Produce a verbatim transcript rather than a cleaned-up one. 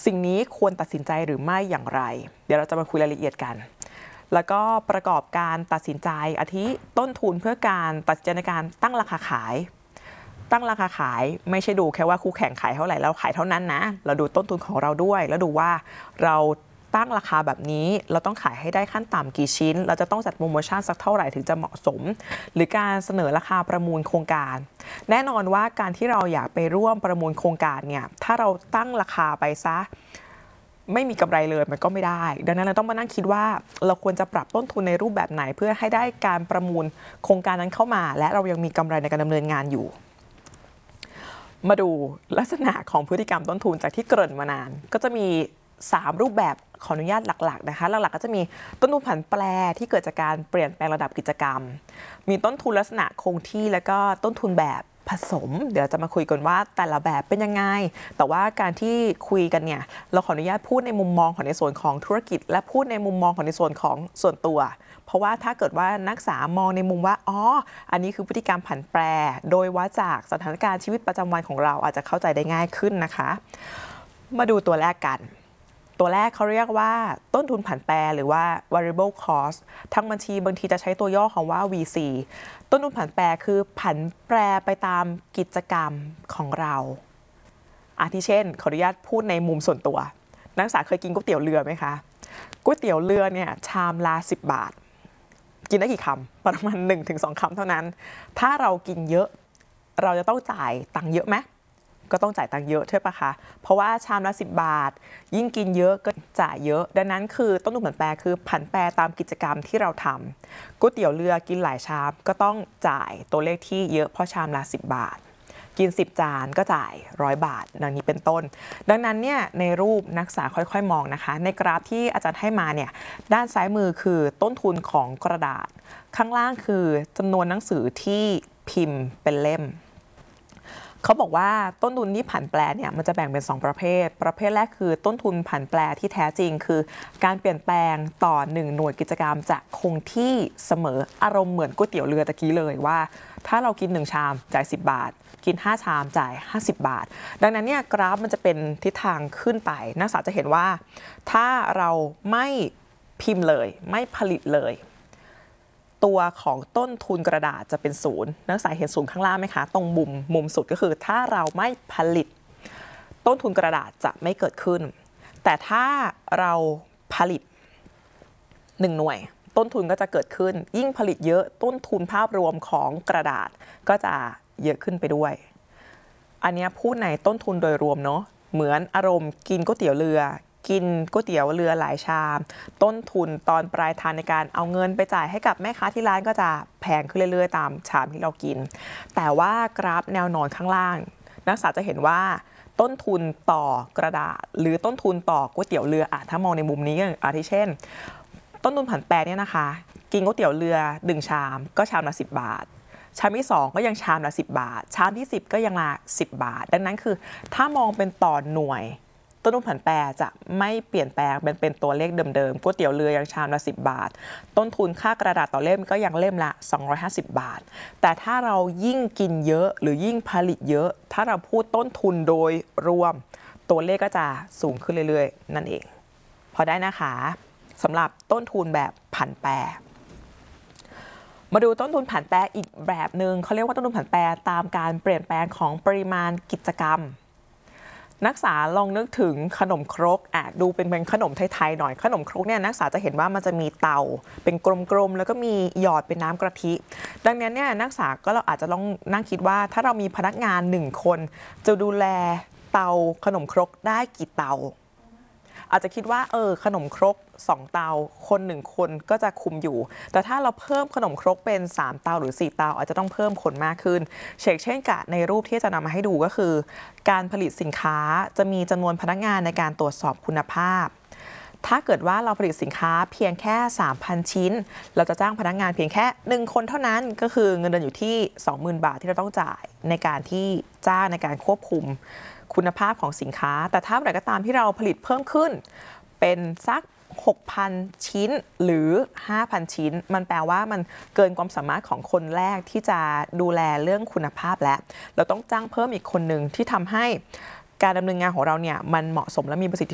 สิ่งนี้ควรตัดสินใจหรือไม่อย่างไรเดี๋ยวเราจะมาคุยรายละเอียดกันแล้วก็ประกอบการตัดสินใจอาทิต้นทุนเพื่อการตัดสินใจในการตั้งราคาขายตั้งราคาขายไม่ใช่ดูแค่ว่าคู่แข่งขายเท่าไหร่เราขายเท่านั้นนะเราดูต้นทุนของเราด้วยแล้วดูว่าเราตั้งราคาแบบนี้เราต้องขายให้ได้ขั้นต่ำกี่ชิ้นเราจะต้องจัดโปรโมชั่นสักเท่าไหร่ถึงจะเหมาะสมหรือการเสนอราคาประมูลโครงการแน่นอนว่าการที่เราอยากไปร่วมประมูลโครงการเนี่ยถ้าเราตั้งราคาไปซะไม่มีกำไรเลยมันก็ไม่ได้ดังนั้นเราต้องมานั่งคิดว่าเราควรจะปรับต้นทุนในรูปแบบไหนเพื่อให้ได้การประมูลโครงการนั้นเข้ามาและเรายังมีกำไรในการดำเนินงานอยู่มาดูลักษณะของพฤติกรรมต้นทุนจากที่เกริ่นมานานก็จะมีสามรูปแบบขออนุญาตหลักๆนะคะหลักๆก็จะมีต้นทุนผันแปรที่เกิดจากการเปลี่ยนแปลงระดับกิจกรรมมีต้นทุนลักษณะคงที่แล้วก็ต้นทุนแบบผสมเดี๋ยวจะมาคุยกันว่าแต่ละแบบเป็นยังไงแต่ว่าการที่คุยกันเนี่ยเราขออนุญาตพูดในมุมมองของในส่วนของธุรกิจและพูดในมุมมองของในส่วนของส่วนตัวเพราะว่าถ้าเกิดว่านักศึกษามองในมุมว่าอ๋ออันนี้คือพฤติกรรมผันแปรโดยว่าจากสถานการณ์ชีวิตประจำวันของเราอาจจะเข้าใจได้ง่ายขึ้นนะคะมาดูตัวแรกกันตัวแรกเขาเรียกว่าต้นทุนผันแปรหรือว่า variable cost ทางบัญชีบางทีจะใช้ตัวย่อคำว่า วี ซี ต้นทุนผันแปรคือผันแปรไปตามกิจกรรมของเราอาทิเช่นขออนุญาตพูดในมุมส่วนตัวนักศึกษาเคยกินก๋วยเตี๋ยวเรือไหมคะก๋วยเตี๋ยวเรือเนี่ยชามละสิบบาทกินได้กี่คำประมาณ หนึ่งถึงสอง คำเท่านั้นถ้าเรากินเยอะเราจะต้องจ่ายตังค์เยอะไหมก็ต้องจ่ายตังค์เยอะใช่ปะคะเพราะว่าชามละสิบบาทยิ่งกินเยอะก็จ่ายเยอะดังนั้นคือต้นทุนผันแปรคือผันแปรตามกิจกรรมที่เราทำก๋วยเตี๋ยวเรือกินหลายชามก็ต้องจ่ายตัวเลขที่เยอะเพราะชามละสิบบาทกินสิบจานก็จ่ายหนึ่งร้อยบาทดังนี้เป็นต้นดังนั้นเนี่ยในรูปนักศึกษาค่อยๆมองนะคะในกราฟที่อาจารย์ให้มาเนี่ยด้านซ้ายมือคือต้นทุนของกระดาษข้างล่างคือจำนวนหนังสือที่พิมพ์เป็นเล่มเขาบอกว่าต้นทุนที่ผันแปรเนี่ยมันจะแบ่งเป็นสองประเภทประเภทแรกคือต้นทุนผันแปรที่แท้จริงคือการเปลี่ยนแปลงต่อหนึ่งหน่วยกิจกรรมจะคงที่เสมออารมณ์เหมือนก๋วยเตี๋ยวเรือตะกี้เลยว่าถ้าเรากินหนึ่งชามจ่ายสิบบาทกินห้าชามจ่ายห้าสิบบาทดังนั้นเนี่ยกราฟมันจะเป็นทิศทางขึ้นไปนักศึกษาจะเห็นว่าถ้าเราไม่พิมพ์เลยไม่ผลิตเลยตัวของต้นทุนกระดาษจะเป็นศูนย์นักศึกษาเห็นศูนย์ข้างล่างไหมคะตรงมุมมุมสุดก็คือถ้าเราไม่ผลิตต้นทุนกระดาษจะไม่เกิดขึ้นแต่ถ้าเราผลิตหนึ่งหน่วยต้นทุนก็จะเกิดขึ้นยิ่งผลิตเยอะต้นทุนภาพรวมของกระดาษก็จะเยอะขึ้นไปด้วยอันนี้พูดในต้นทุนโดยรวมเนาะเหมือนอารมณ์กินก๋วยเตี๋ยวเรือกินก๋วยเตี๋ยวเรือหลายชามต้นทุนตอนปลายทางในการเอาเงินไปจ่ายให้กับแม่ค้าที่ร้านก็จะแพงขึ้นเรื่อยๆตามชามที่เรากินแต่ว่ากราฟแนวนอนข้างล่างนักศึกษาจะเห็นว่าต้นทุนต่อกระดาษหรือต้นทุนต่อก๋วยเตี๋ยวเรืออ่ะถ้ามองในมุมนี้อาทิเช่นต้นทุนผันแปรเนี่ยนะคะกินก๋วยเตี๋ยวเรือหนึ่งชามก็ชามละสิบบาทชามที่สองก็ยังชามละสิบบาทชามที่สิบก็ยังละสิบบาทดังนั้นคือถ้ามองเป็นต่อหน่วยต้นทุนผันแปรจะไม่เปลี่ยนแปลงเป็นเป็นตัวเลขเดิมๆก๋วยเตี๋ยวเรือยังชามละสิบบาทต้นทุนค่ากระดาษต่อเล่มก็ยังเล่มละสองร้อยห้าสิบบาทแต่ถ้าเรายิ่งกินเยอะหรือยิ่งผลิตเยอะถ้าเราพูดต้นทุนโดยรวมตัวเลขก็จะสูงขึ้นเรื่อยๆนั่นเองพอได้นะคะสำหรับต้นทุนแบบผันแปรมาดูต้นทุนผันแปรอีกแบบหนึ่งเขาเรียกว่าต้นทุนผันแปรตามการเปลี่ยนแปลงของปริมาณกิจกรรมนักศึกษาลองนึกถึงขนมครกอ่ะดูเป็นเป็นขนมไทยๆหน่อยขนมครกเนี่ยนักศึกษาจะเห็นว่ามันจะมีเตาเป็นกลมๆแล้วก็มีหยอดเป็นน้ำกะทิดังนั้นเนี่ยนักศึกษาก็เราอาจจะลองนั่งคิดว่าถ้าเรามีพนักงานหนึ่งคนจะดูแลเตาขนมครกได้กี่เตาอาจจะคิดว่าเออขนมครกสองเตาคนหนึ่งคนก็จะคุมอยู่แต่ถ้าเราเพิ่มขนมครกเป็นสามเตาหรือสี่เตาอาจจะต้องเพิ่มคนมากขึ้นเช่นเช่นกับในรูปที่จะนำมาให้ดูก็คือการผลิตสินค้าจะมีจำนวนพนักงานในการตรวจสอบคุณภาพถ้าเกิดว่าเราผลิตสินค้าเพียงแค่ สามพัน ชิ้นเราจะจ้างพนักงานเพียงแค่หนึ่งคนเท่านั้นก็คือเงินเดือนอยู่ที่ สองหมื่น บาทที่เราต้องจ่ายในการที่จ้างในการควบคุมคุณภาพของสินค้าแต่ถ้าอะไรก็ตามที่เราผลิตเพิ่มขึ้นเป็นสัก หกพัน ชิ้นหรือ ห้าพัน ชิ้นมันแปลว่ามันเกินความสามารถของคนแรกที่จะดูแลเรื่องคุณภาพแล้วเราต้องจ้างเพิ่มอีกคนหนึ่งที่ทำให้การดำเนินงานของเราเนี่ยมันเหมาะสมและมีประสิทธิ